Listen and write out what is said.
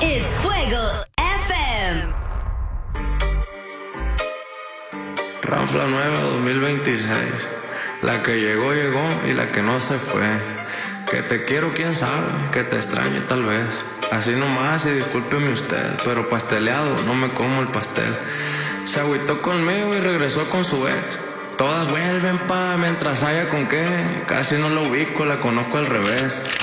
It's Fuego FM. Ranfla nueva 2026. La que llegó, llegó y la que no se fue. Que te quiero, quién sabe, que te extrañe tal vez. Así nomás y discúlpeme usted, pero pasteleado, no me como el pastel. Se agüitó conmigo y regresó con su ex. Todas vuelven mientras haya con qué. Casi no la ubico, la conozco al revés.